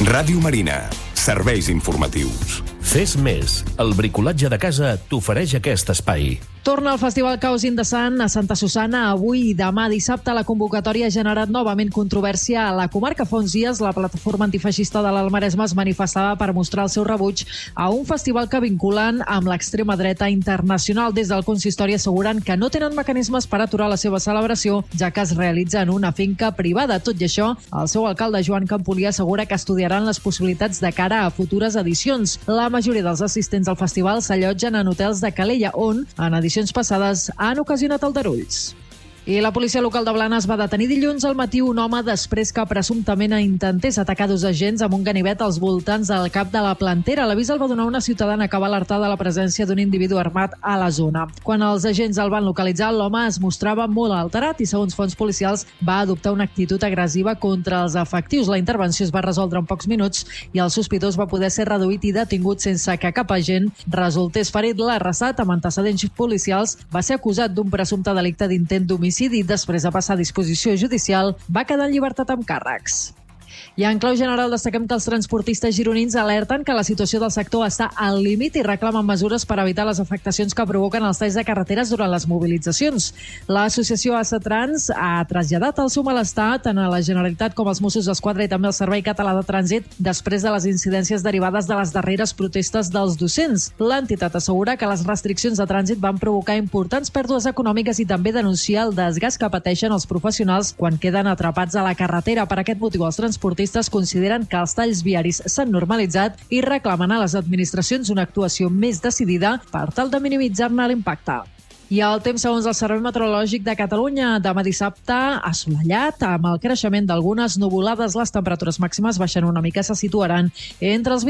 Ràdio Marina. Serveis informatius. Fes més. El bricolatge de casa t'ofereix aquest espai. Torna el Festival Caos in the Sun a Santa Susanna avui i demà dissabte. La convocatòria ha generat novament controvèrsia a la comarca. Fa uns dies la plataforma antifeixista de l'Alt Maresme es manifestava per mostrar el seu rebuig a un festival que vinculen amb l'extrema dreta internacional. Des del consistori asseguren que no tenen mecanismes per aturar la seva celebració, ja que es realitza en una finca privada. Tot i això, el seu alcalde, Joan Campolí, assegura que estudiaran les possibilitats de cara a futures edicions. La majoria dels assistents al festival s'allotgen en hotels de Calella, on, en edicions passades, han ocasionat aldarulls. I la policia local de Blanes va detenir dilluns al matí un home després que presumptament intentés atacar dos agents amb un ganivet als voltants del cap de la Plantera. L'avís el va donar una ciutadana que va alertar de la presència d'un individu armat a la zona. Quan els agents el van localitzar, l'home es mostrava molt alterat i, segons fonts policials, va adoptar una actitud agressiva contra els efectius. La intervenció es va resoldre en pocs minuts i el sospitós va poder ser reduït i detingut sense que cap agent resultés ferit. L'arrestat, amb antecedents policials, va ser acusat d'un presumpte delicte d'intent d'homicidi i després de passar a disposició judicial va quedar en llibertat amb càrrecs. I en clau general destaquem que els transportistes gironins alerten que la situació del sector està al límit i reclamen mesures per evitar les afectacions que provoquen els talls de carreteres durant les mobilitzacions. L'associació ASATrans ha traslladat el seu malestar tant a la Generalitat com als Mossos d'Esquadra i també al Servei Català de Trànsit després de les incidències derivades de les darreres protestes dels docents. L'entitat assegura que les restriccions de trànsit van provocar importants pèrdues econòmiques i també denuncia el desgast que pateixen els professionals quan queden atrapats a la carretera. Per aquest motiu, els transportistes consideren que els talls viaris s'han normalitzat i reclamen a les administracions una actuació més decidida per tal de minimitzar-ne l'impacte. I el temps, segons el Servei Meteorològic de Catalunya, demà dissabte assolellat, amb el creixement d'algunes nuvolades. Les temperatures màximes baixen una mica, se situaran entre els